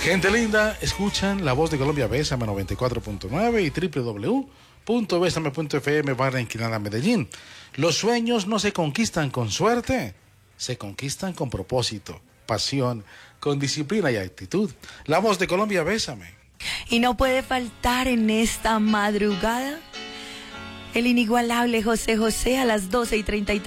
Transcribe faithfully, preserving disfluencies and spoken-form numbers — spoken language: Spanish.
Gente linda, escuchan La Voz de Colombia, Bésame noventa y cuatro punto nueve y doble u doble u doble u punto bésame punto efe eme barra Inclinada Medellín. Los sueños no se conquistan con suerte, se conquistan con propósito, pasión, con disciplina y actitud. La Voz de Colombia, Bésame. Y no puede faltar en esta madrugada el inigualable José José a las doce y treinta y tres.